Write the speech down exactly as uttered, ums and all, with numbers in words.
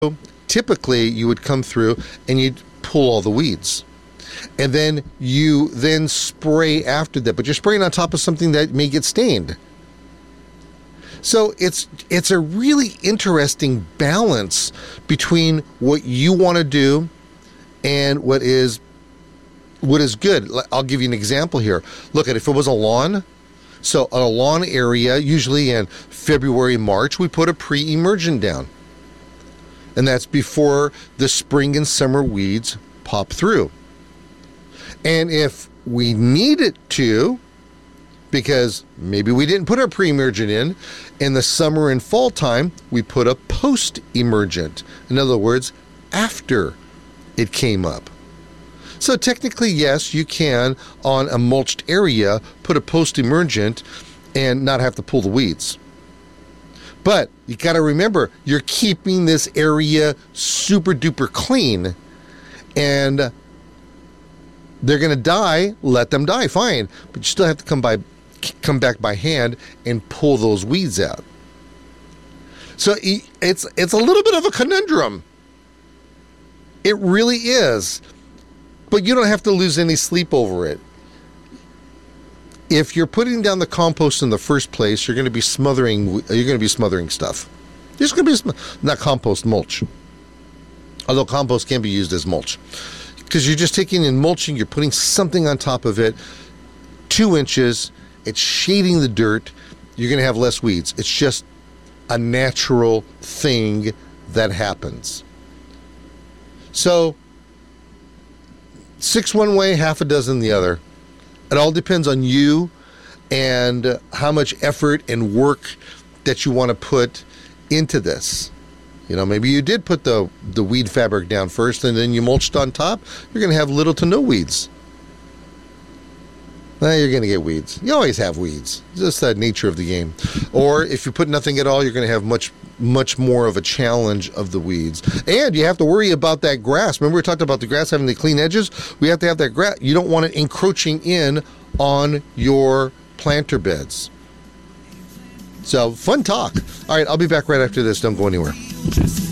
typically you would come through and you'd pull all the weeds. And then you then spray after that, but you're spraying on top of something that may get stained. So it's it's a really interesting balance between what you want to do and what is what is good. I'll give you an example here. Look at if it was a lawn. So on a lawn area, usually in February, March, we put a pre-emergent down. And that's before the spring and summer weeds pop through. And if we needed to, because maybe we didn't put our pre-emergent in, in the summer and fall time, we put a post-emergent. In other words, after it came up. So technically, yes, you can, on a mulched area, put a post-emergent and not have to pull the weeds. But you got to remember, you're keeping this area super duper clean, and they're going to die. Let them die, fine. But you still have to come by, come back by hand and pull those weeds out. So it's it's a little bit of a conundrum. It really is. But you don't have to lose any sleep over it. If you're putting down the compost in the first place, you're going to be smothering. You're going to be smothering stuff. There's going to be not compost, mulch. Although compost can be used as mulch, because you're just taking in mulching. You're putting something on top of it, two inches. It's shading the dirt. You're going to have less weeds. It's just a natural thing that happens. So, six one way, half a dozen the other. It all depends on you and how much effort and work that you want to put into this. You know, maybe you did put the, the weed fabric down first and then you mulched on top. You're going to have little to no weeds. Well, you're going to get weeds. You always have weeds. It's just the nature of the game. Or if you put nothing at all, you're going to have much, much more of a challenge of the weeds. And you have to worry about that grass. Remember we talked about the grass having the clean edges? We have to have that grass. You don't want it encroaching in on your planter beds. So, fun talk. All right, I'll be back right after this. Don't go anywhere.